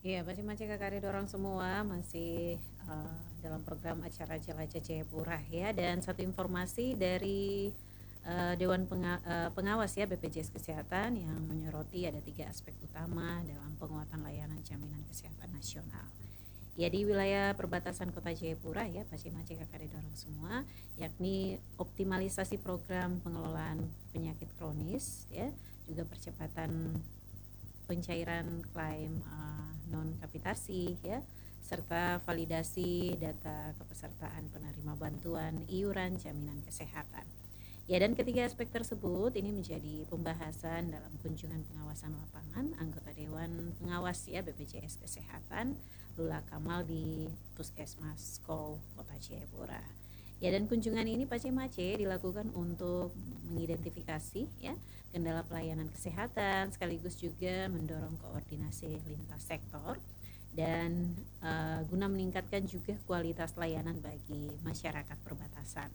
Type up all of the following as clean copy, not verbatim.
Iya, Pak Cimaci Kakak dorong semua masih dalam program acara Jelajah Jayapura ya. Dan satu informasi dari Dewan Pengawas ya BPJS Kesehatan yang menyoroti ada 3 aspek utama dalam penguatan layanan jaminan kesehatan nasional. Ya di wilayah perbatasan Kota Jayapura ya Pak Cimaci Kakak dorong semua, yakni optimalisasi program pengelolaan penyakit kronis ya, juga percepatan pencairan klaim non kapitasi ya, serta validasi data kepesertaan penerima bantuan iuran jaminan kesehatan. Ya, dan ketiga aspek tersebut ini menjadi pembahasan dalam kunjungan pengawasan lapangan anggota Dewan Pengawas ya BPJS Kesehatan Lula Kamal di Puskesmas Kow Kota Jayapura. Ya, dan kunjungan ini Pak Cemace dilakukan untuk mengidentifikasi ya kendala pelayanan kesehatan sekaligus juga mendorong koordinasi lintas sektor dan guna meningkatkan juga kualitas layanan bagi masyarakat perbatasan.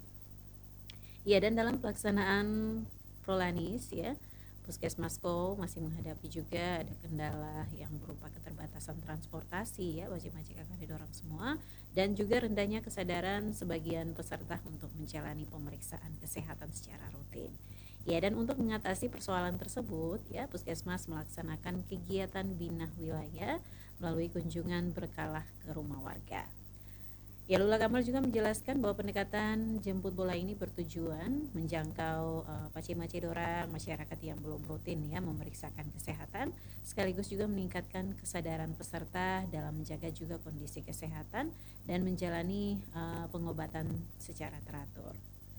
Ya, dan dalam pelaksanaan Prolanis ya, Puskesmas Kow masih menghadapi juga ada kendala yang berupa keterbatasan transportasi ya, wajib-wajib akan didorong semua, dan juga rendahnya kesadaran sebagian peserta untuk menjalani pemeriksaan kesehatan secara rutin. Ya, dan untuk mengatasi persoalan tersebut ya, Puskesmas melaksanakan kegiatan bina wilayah melalui kunjungan berkala ke rumah warga. Ya, Lula Kamal juga menjelaskan bahwa pendekatan jemput bola ini bertujuan menjangkau pace-mace dorang masyarakat yang belum rutin ya memeriksakan kesehatan, sekaligus juga meningkatkan kesadaran peserta dalam menjaga juga kondisi kesehatan dan menjalani pengobatan secara teratur.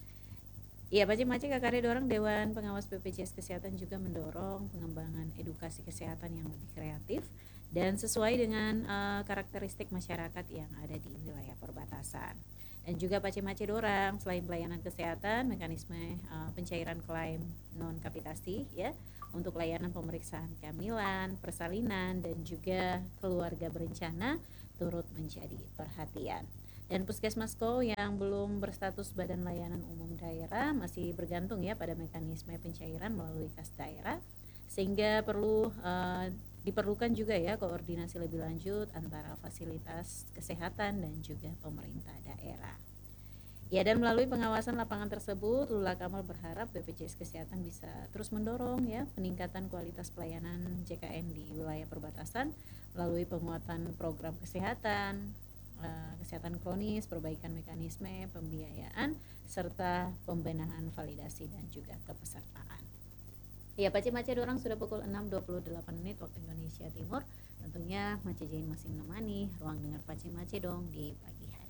Iya, Pace-Mace Kakare dorong Dewan Pengawas BPJS Kesehatan juga mendorong pengembangan edukasi kesehatan yang lebih kreatif dan sesuai dengan karakteristik masyarakat yang ada di wilayah perbatasan. Dan juga Pace-Mace dorang selain pelayanan kesehatan, mekanisme pencairan klaim non kapitasi ya untuk layanan pemeriksaan kehamilan, persalinan dan juga keluarga berencana turut menjadi perhatian. Dan Puskesmas Kow yang belum berstatus Badan Layanan Umum Daerah masih bergantung ya pada mekanisme pencairan melalui kas daerah, sehingga diperlukan juga ya koordinasi lebih lanjut antara fasilitas kesehatan dan juga pemerintah daerah. Ya, dan melalui pengawasan lapangan tersebut, Lula Kamal berharap BPJS Kesehatan bisa terus mendorong ya peningkatan kualitas pelayanan JKN di wilayah perbatasan melalui penguatan program kesehatan kronis, perbaikan mekanisme pembiayaan, serta pembenahan validasi dan juga kepesertaan. Ya, Pace-Mace dorang sudah pukul 6.28 menit waktu Indonesia Timur. Tentunya Mace Jain masih menemani ruang dengar Pace-Mace dong di pagi hari.